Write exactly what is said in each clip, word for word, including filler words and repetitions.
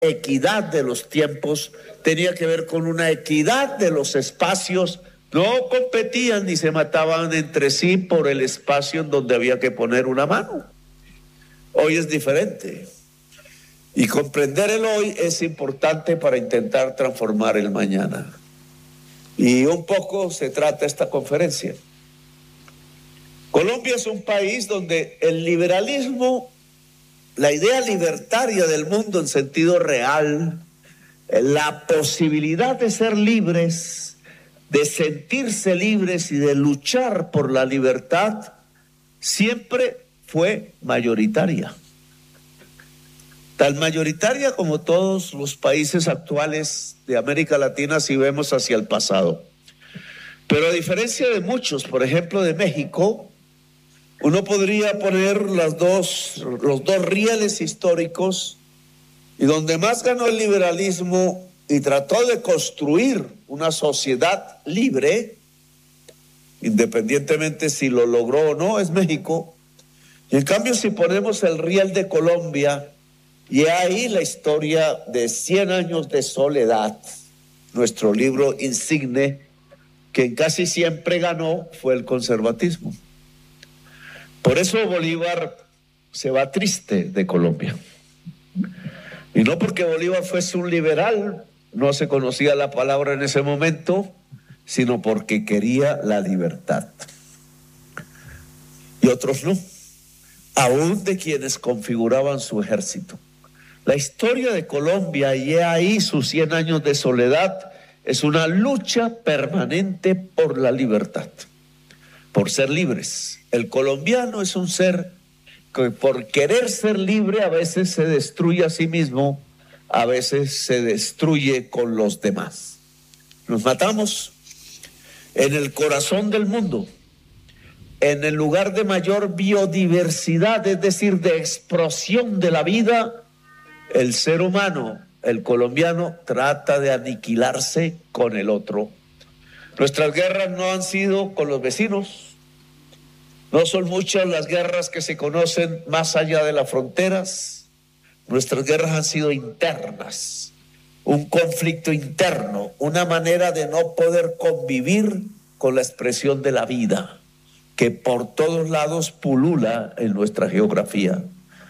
equidad de los tiempos, tenía que ver con una equidad de los espacios. No competían ni se mataban entre sí por el espacio en donde había que poner una mano. Hoy es diferente. Y comprender el hoy es importante para intentar transformar el mañana. Y un poco se trata esta conferencia. Colombia es un país donde el liberalismo, la idea libertaria del mundo en sentido real, la posibilidad de ser libres, de sentirse libres y de luchar por la libertad, siempre fue mayoritaria. Tan mayoritaria como todos los países actuales de América Latina si vemos hacia el pasado. Pero a diferencia de muchos, por ejemplo de México, uno podría poner las dos, los dos rieles históricos, y donde más ganó el liberalismo y trató de construir una sociedad libre, independientemente si lo logró o no, es México. Y en cambio, si ponemos el riel de Colombia, y ahí la historia de cien años de soledad, nuestro libro insigne, quien casi siempre ganó fue el conservatismo. Por eso Bolívar se va triste de Colombia. Y no porque Bolívar fuese un liberal, no se conocía la palabra en ese momento, sino porque quería la libertad. Y otros no, aún de quienes configuraban su ejército. La historia de Colombia, y ahí sus cien años de soledad, es una lucha permanente por la libertad, por ser libres. El colombiano es un ser que por querer ser libre a veces se destruye a sí mismo, a veces se destruye con los demás. Nos matamos en el corazón del mundo, en el lugar de mayor biodiversidad, es decir, de explosión de la vida. El ser humano, el colombiano, trata de aniquilarse con el otro. Nuestras guerras no han sido con los vecinos. No son muchas las guerras que se conocen más allá de las fronteras. Nuestras guerras han sido internas, un conflicto interno, una manera de no poder convivir con la expresión de la vida, que por todos lados pulula en nuestra geografía.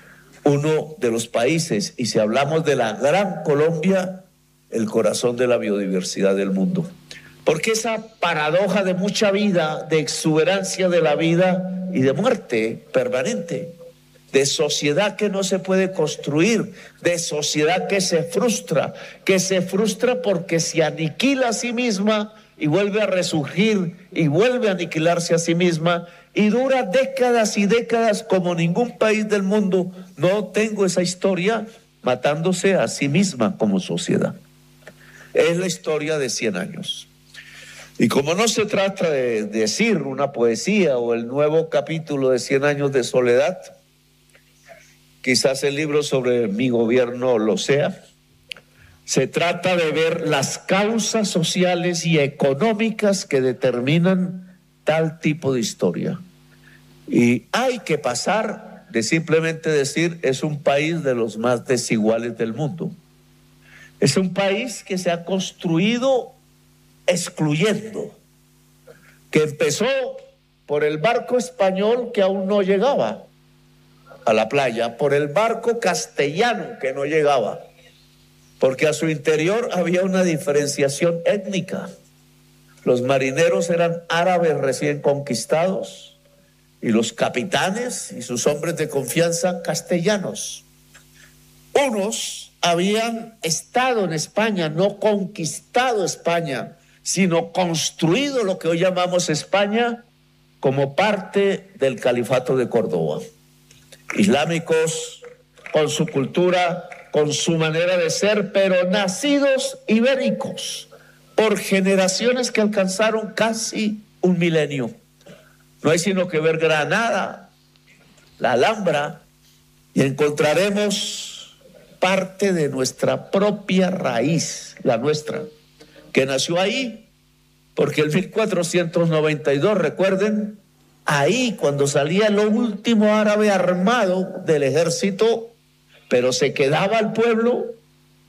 Uno de los países, y si hablamos de la gran Colombia, el corazón de la biodiversidad del mundo. Porque esa paradoja de mucha vida, de exuberancia de la vida y de muerte permanente, de sociedad que no se puede construir, de sociedad que se frustra, que se frustra porque se aniquila a sí misma y vuelve a resurgir y vuelve a aniquilarse a sí misma y dura décadas y décadas como ningún país del mundo. No tengo esa historia, matándose a sí misma como sociedad. Es la historia de cien años. Y como no se trata de decir una poesía o el nuevo capítulo de cien años de soledad, quizás el libro sobre mi gobierno lo sea, se trata de ver las causas sociales y económicas que determinan tal tipo de historia. Y hay que pasar de simplemente decir es un país de los más desiguales del mundo. Es un país que se ha construido excluyendo, que empezó por el barco español que aún no llegaba a la playa, por el barco castellano que no llegaba, porque a su interior había una diferenciación étnica. Los marineros eran árabes recién conquistados y los capitanes y sus hombres de confianza castellanos. Unos habían estado en España, no conquistado España, sino construido lo que hoy llamamos España como parte del Califato de Córdoba. Islámicos, con su cultura, con su manera de ser, pero nacidos ibéricos, por generaciones que alcanzaron casi un milenio. No hay sino que ver Granada, la Alhambra, y encontraremos parte de nuestra propia raíz, la nuestra, que nació ahí, porque en mil cuatrocientos noventa y dos, recuerden, ahí cuando salía lo último árabe armado del ejército, pero se quedaba el pueblo,